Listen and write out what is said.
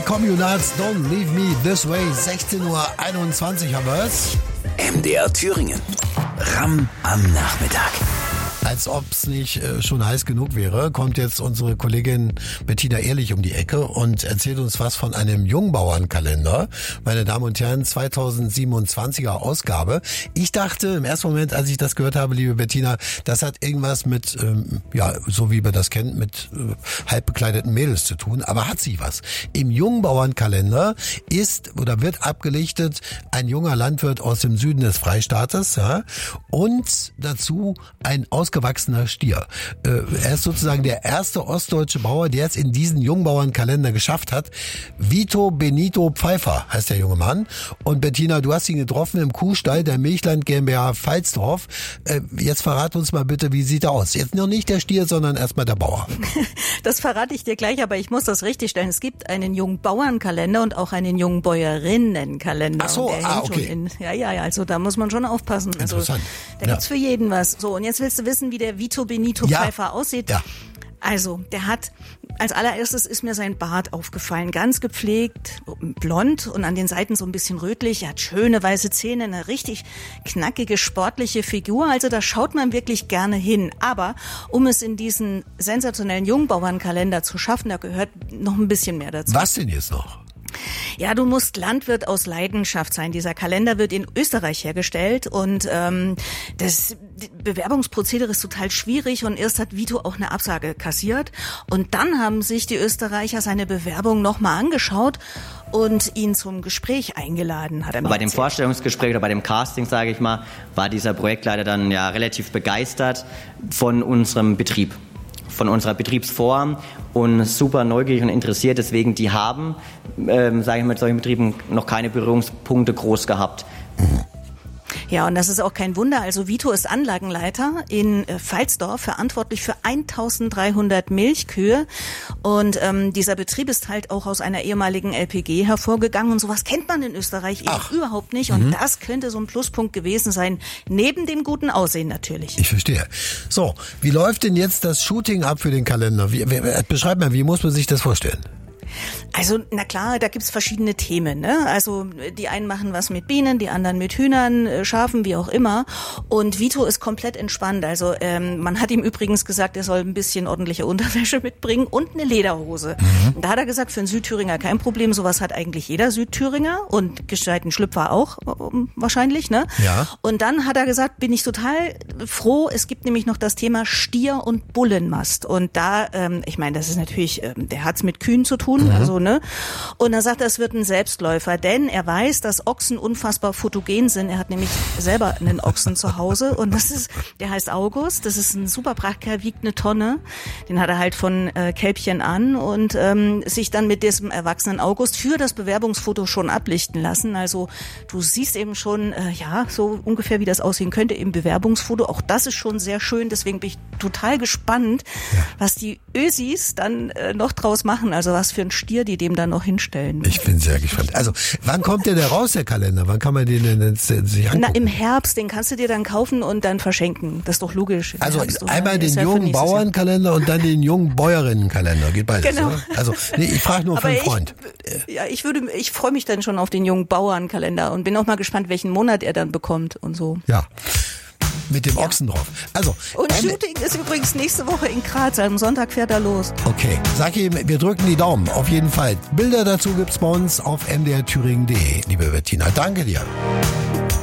Communards, Don't Leave Me This Way, 16:21 Uhr haben wir es. MDR Thüringen. Ram am Nachmittag. Als ob es nicht schon heiß genug wäre, kommt jetzt unsere Kollegin Bettina Ehrlich um die Ecke und erzählt uns was von einem Jungbauernkalender. Meine Damen und Herren, 2027er Ausgabe. Ich dachte im ersten Moment, als ich das gehört habe, liebe Bettina, das hat irgendwas mit, so wie man das kennt, mit halb bekleideten Mädels zu tun. Aber hat sie was. Im Jungbauernkalender ist oder wird abgelichtet ein junger Landwirt aus dem Süden des Freistaates, ja, und dazu ein ausgewachsener Stier. Er ist sozusagen der erste ostdeutsche Bauer, der es in diesen Jungbauernkalender geschafft hat. Vito Benito Pfeiffer heißt der junge Mann. Und Bettina, du hast ihn getroffen im Kuhstall der Milchland GmbH Pfalzdorf. Jetzt verrat uns mal bitte, wie sieht er aus? Jetzt noch nicht der Stier, sondern erstmal der Bauer. Das verrate ich dir gleich, aber ich muss das richtig stellen. Es gibt einen Jungbauernkalender und auch einen Jungbäuerinnenkalender. Ach so, okay. Also da muss man schon aufpassen. Interessant. Da gibt's für jeden was. So, und jetzt willst du wissen, wie der Vito Benito Pfeiffer aussieht? Ja. Also, der hat, als allererstes ist mir sein Bart aufgefallen. Ganz gepflegt, blond und an den Seiten so ein bisschen rötlich. Er hat schöne weiße Zähne, eine richtig knackige, sportliche Figur. Also da schaut man wirklich gerne hin. Aber um es in diesen sensationellen Jungbauernkalender zu schaffen, da gehört noch ein bisschen mehr dazu. Was denn jetzt noch? Ja, du musst Landwirt aus Leidenschaft sein. Dieser Kalender wird in Österreich hergestellt und das Bewerbungsprozedere ist total schwierig und erst hat Vito auch eine Absage kassiert und dann haben sich die Österreicher seine Bewerbung nochmal angeschaut und ihn zum Gespräch eingeladen, hat er mir Bei dem erzählt. Vorstellungsgespräch oder bei dem Casting, sage ich mal, war dieser Projektleiter dann ja relativ begeistert von unserem Betrieb, von unserer Betriebsform und super neugierig und interessiert. Deswegen, die haben, sage ich mal, mit solchen Betrieben noch keine Berührungspunkte groß gehabt. Ja, und das ist auch kein Wunder. Also Vito ist Anlagenleiter in Pfalzdorf, verantwortlich für 1300 Milchkühe. Und dieser Betrieb ist halt auch aus einer ehemaligen LPG hervorgegangen. Und sowas kennt man in Österreich eben überhaupt nicht. Und das könnte so ein Pluspunkt gewesen sein, neben dem guten Aussehen natürlich. Ich verstehe. So, wie läuft denn jetzt das Shooting ab für den Kalender? Beschreib mal, wie muss man sich das vorstellen? Also, na klar, da gibt's verschiedene Themen, ne? Also, die einen machen was mit Bienen, die anderen mit Hühnern, Schafen, wie auch immer. Und Vito ist komplett entspannt. Also, man hat ihm übrigens gesagt, er soll ein bisschen ordentliche Unterwäsche mitbringen und eine Lederhose. Und da hat er gesagt, für einen Südthüringer kein Problem. Sowas hat eigentlich jeder Südthüringer und gescheiten Schlüpfer auch, wahrscheinlich, ne? Ja. Und dann hat er gesagt, bin ich total froh. Es gibt nämlich noch das Thema Stier- und Bullenmast. Und da, ich meine, das ist natürlich, der hat's mit Kühen zu tun. Also, ne? Und er sagt, das wird ein Selbstläufer, denn er weiß, dass Ochsen unfassbar fotogen sind. Er hat nämlich selber einen Ochsen zu Hause und der heißt August. Das ist ein super Prachtkerl, wiegt eine Tonne. Den hat er halt von Kälbchen an und sich dann mit diesem erwachsenen August für das Bewerbungsfoto schon ablichten lassen. Also du siehst eben schon, so ungefähr wie das aussehen könnte im Bewerbungsfoto. Auch das ist schon sehr schön. Deswegen bin ich total gespannt, was die Ösis dann noch draus machen. Also was für ein Stier die dem dann noch hinstellen. Ich bin sehr gespannt. Also, wann kommt der raus, der Kalender? Wann kann man den denn sich angucken? Na, im Herbst, den kannst du dir dann kaufen und dann verschenken. Das ist doch logisch. Also einmal den jungen Bauernkalender und dann den jungen Bäuerinnenkalender. Geht beides, genau. Oder? Also, nee, ich frage nur für einen Freund. Ich freue mich dann schon auf den jungen Bauernkalender und bin auch mal gespannt, welchen Monat er dann bekommt und so. Ja. Mit dem Ochsen drauf. Also, und Shooting ist übrigens nächste Woche in Graz. Am Sonntag fährt er los. Okay. Sag ihm, wir drücken die Daumen. Auf jeden Fall. Bilder dazu gibt's bei uns auf mdrthüringen.de, liebe Bettina. Danke dir.